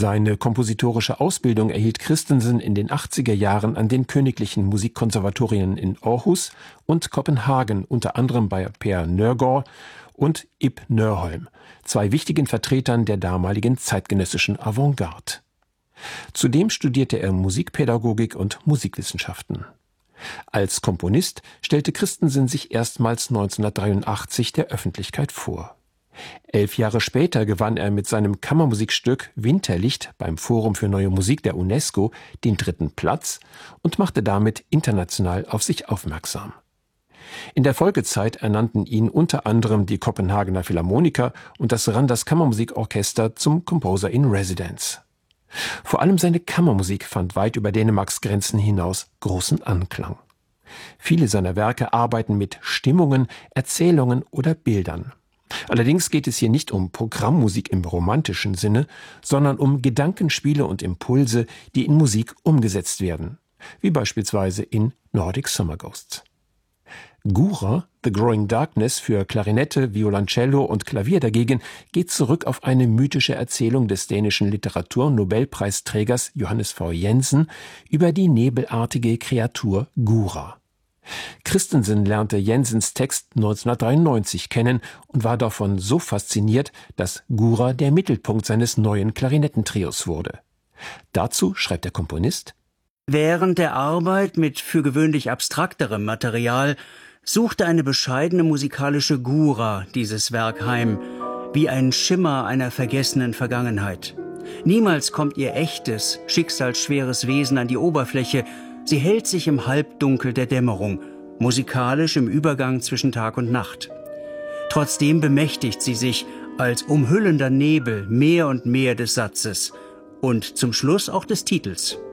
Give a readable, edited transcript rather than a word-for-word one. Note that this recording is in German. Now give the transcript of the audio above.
Seine kompositorische Ausbildung erhielt Christensen in den 80er Jahren an den Königlichen Musikkonservatorien in Aarhus und Kopenhagen, unter anderem bei Per Nørgaard und Ib Nørholm, zwei wichtigen Vertretern der damaligen zeitgenössischen Avantgarde. Zudem studierte er Musikpädagogik und Musikwissenschaften. Als Komponist stellte Christensen sich erstmals 1983 der Öffentlichkeit vor. 11 Jahre später gewann er mit seinem Kammermusikstück Winterlicht beim Forum für Neue Musik der UNESCO den 3. Platz und machte damit international auf sich aufmerksam. In der Folgezeit ernannten ihn unter anderem die Kopenhagener Philharmoniker und das Randers Kammermusikorchester zum Composer in Residence. Vor allem seine Kammermusik fand weit über Dänemarks Grenzen hinaus großen Anklang. Viele seiner Werke arbeiten mit Stimmungen, Erzählungen oder Bildern. Allerdings geht es hier nicht um Programmmusik im romantischen Sinne, sondern um Gedankenspiele und Impulse, die in Musik umgesetzt werden, wie beispielsweise in Nordic Summer Ghosts. Gura, The Growing Darkness für Klarinette, Violoncello und Klavier dagegen geht zurück auf eine mythische Erzählung des dänischen Literatur-Nobelpreisträgers Johannes V. Jensen über die nebelartige Kreatur Gura. Christensen lernte Jensens Text 1993 kennen und war davon so fasziniert, dass Gura der Mittelpunkt seines neuen Klarinettentrios wurde. Dazu schreibt der Komponist: Während der Arbeit mit für gewöhnlich abstrakterem Material suchte eine bescheidene musikalische Gura dieses Werk heim, wie ein Schimmer einer vergessenen Vergangenheit. Niemals kommt ihr echtes, schicksalsschweres Wesen an die Oberfläche. Sie hält sich im Halbdunkel der Dämmerung, musikalisch im Übergang zwischen Tag und Nacht. Trotzdem bemächtigt sie sich als umhüllender Nebel mehr und mehr des Satzes und zum Schluss auch des Titels.